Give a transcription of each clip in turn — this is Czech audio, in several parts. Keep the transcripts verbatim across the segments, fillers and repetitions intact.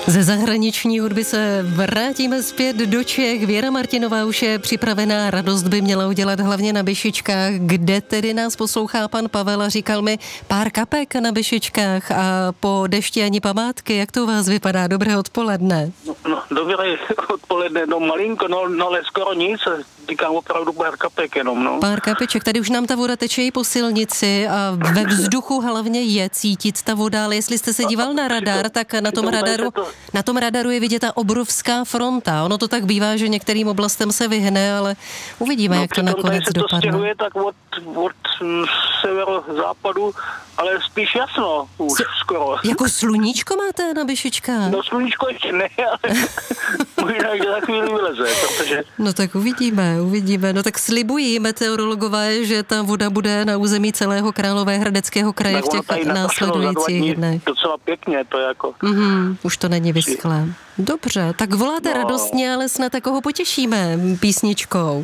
Ze zahraniční hudby se vrátíme zpět do Čech. Věra Martinová už je připravená, radost by měla udělat hlavně na Byšičkách, kde tedy nás poslouchá pan Pavel a říkal mi pár kapek na Byšičkách a po dešti ani památky. Jak to u vás vypadá? Dobré odpoledne. No, no dobré odpoledne, no malinko, no, no ale skoro nic, říkám opravdu pár kapek jenom, no. Pár kapeček, tady už nám ta voda teče i po silnici a ve vzduchu hlavně je cítit ta voda, ale jestli jste se díval na radar, tak na tom radaru, na tom radaru je vidět ta obrovská fronta. Ono to tak bývá, že některým oblastem se vyhne, ale uvidíme, no, jak to nakonec se to dopadne. stěhuje tak od, od severozápadu, ale spíš jasno už S- skoro. Jako sluníčko máte na Byšičkách? No sluníčko ještě ne, ale možná, že za chvíli vyleze, protože... No tak uvidíme, uvidíme. No tak slibují meteorologové, že ta voda bude na území celého Královéhradeckého kraje v těch následujících dnech. Docela pěkně to jako. Mm-hmm, už to není vyschlé. Dobře, tak voláte no. radostně, ale snad takoho potěšíme písničkou.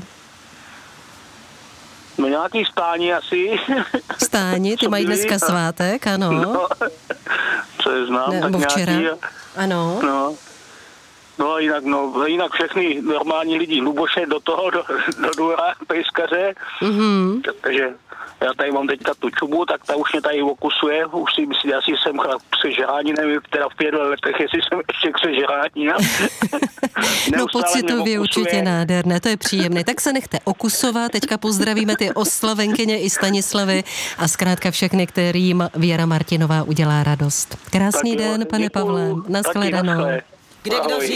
No nějaký stání asi. Stáni, ty mají dneska svátek, ano. No, co je znám, ne, tak včera. nějaký. Ano. No. No a jinak, no, jinak všechny normální lidi Luboše do toho, do, do důra, pejskaře. Mm-hmm. Takže já tady mám teďka tu čubu, tak ta už mě tady okusuje. Už si myslím, asi jsem k sežrání, nevím, teda v pět letech, jestli jsem ještě k sežrání. No pocitově určitě nádherné, to je příjemné. Tak se nechte okusovat, teďka pozdravíme ty oslavenkyně i Stanislavy a zkrátka všechny, kterým Věra Martinová udělá radost. Krásný tak den, jo, pane děkuju. Pavle, nashledanou. Kde kdo